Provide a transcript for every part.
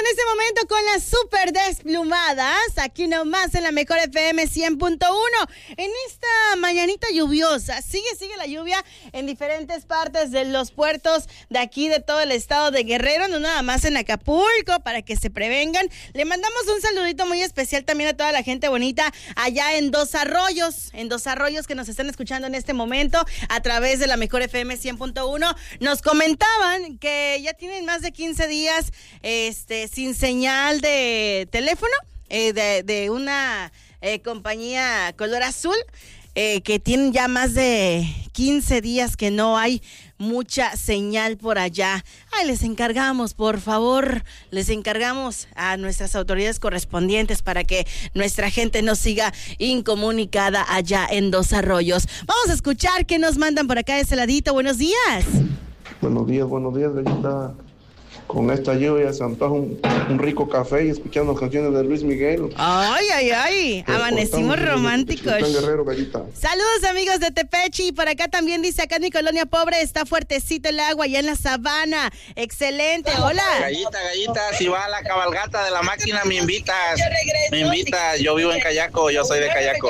en este momento con las super desplumadas, aquí nomás en la mejor FM 100.1. En esta mañanita lluviosa, sigue la lluvia en diferentes partes de los puertos de aquí de todo el estado de Guerrero, no nada más en Acapulco, para que se prevengan. Le mandamos un saludito muy especial también a toda la gente bonita allá en Dos Arroyos que nos están escuchando en este momento a través de la mejor FM 100.1. Nos comentaban que ya tienen más de 15 días sin señal de teléfono de una compañía color azul, que tienen ya más de 15 días que no hay mucha señal por allá. Ay, les encargamos, por favor, les encargamos a nuestras autoridades correspondientes para que nuestra gente no siga incomunicada allá en Dos Arroyos. Vamos a escuchar qué nos mandan por acá de ese ladito. Buenos días. Buenos días, Gallita. Con esta lluvia se antoja un rico café y escuchando canciones de Luis Miguel. Ay, amanecimos románticos. Guerrero, Gallita. Saludos, amigos de Tepechi. Por acá también dice, acá en mi colonia pobre está fuertecito el agua, allá en la sabana. Excelente, hola. Gallita, si va a la cabalgata de la máquina me invitas. Yo vivo en Cayaco, yo soy de Cayaco.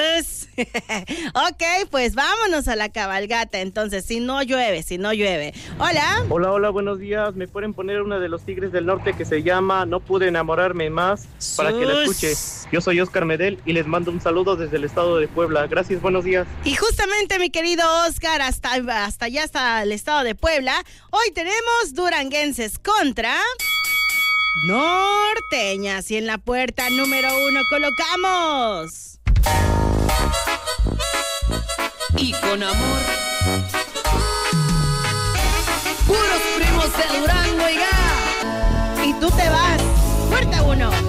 Ok, pues vámonos a la cabalgata, entonces, si no llueve. Hola. Hola, buenos días. ¿Me pueden poner una de los Tigres del Norte que se llama No pude enamorarme más para que la escuche? Yo soy Oscar Medel y les mando un saludo desde el estado de Puebla. Gracias, buenos días. Y justamente, mi querido Oscar, hasta allá, hasta el estado de Puebla, hoy tenemos duranguenses contra norteñas y en la puerta número 1 colocamos... Y con amor, puros primos de Durango, oiga. Y tú te vas, puerta 1.